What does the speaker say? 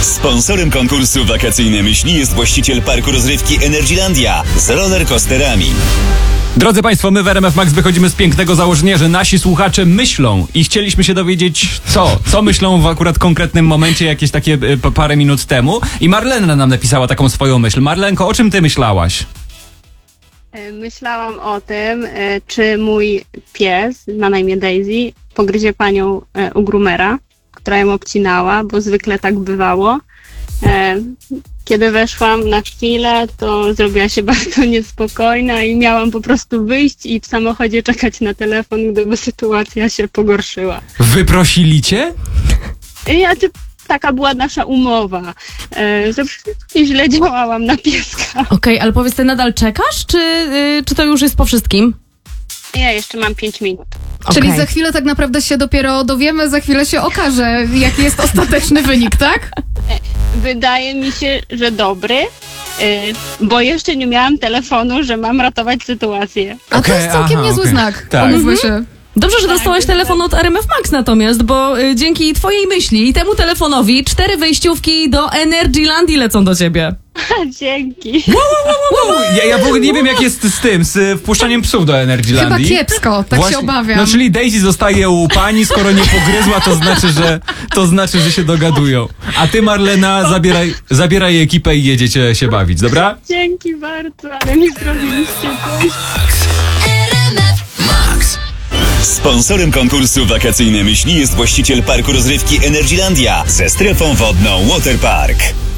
Sponsorem konkursu Wakacyjne Myśli jest właściciel parku rozrywki Energylandia z rollercoasterami. Drodzy Państwo, my w RMF Max wychodzimy z pięknego założenia, że nasi słuchacze myślą i chcieliśmy się dowiedzieć co myślą w akurat konkretnym momencie, jakieś takie parę minut temu. I Marlena nam napisała taką swoją myśl. Marlenko, o czym ty myślałaś? Myślałam o tym, czy mój pies, ma na imię Daisy, pogryzie panią u groomera, która ją obcinała, bo zwykle tak bywało. Kiedy weszłam na chwilę, to zrobiła się bardzo niespokojna i miałam po prostu wyjść i w samochodzie czekać na telefon, gdyby sytuacja się pogorszyła. Wyprosili cię? Taka była nasza umowa, że źle działałam na pieska. Okej, ale powiedz, ty nadal czekasz, czy to już jest po wszystkim? Ja jeszcze mam 5 minut. Czyli Okej. za chwilę tak naprawdę się dopiero dowiemy, za chwilę się okaże, jaki jest ostateczny wynik, tak? Wydaje mi się, że dobry, bo jeszcze nie miałam telefonu, że mam ratować sytuację. A to Okej, jest całkiem aha, niezły okej. znak, Tak. umówmy się. Dobrze, że dostałaś telefon od RMF Max natomiast, bo dzięki twojej myśli i temu telefonowi 4 wejściówki do Energylandii lecą do ciebie. Dzięki. Ja w ogóle nie wiem, jak jest z wpuszczaniem psów do Chyba Energylandii. kiepsko, tak się obawiam. No czyli Daisy zostaje u pani, skoro nie pogryzła, to znaczy, że się dogadują. A ty, Marlena, zabieraj ekipę i jedziecie się bawić, dobra? Dzięki bardzo, ale mi zrobiliście coś. Sponsorem konkursu Wakacyjne Myśli jest właściciel parku rozrywki Energylandia ze strefą wodną Waterpark.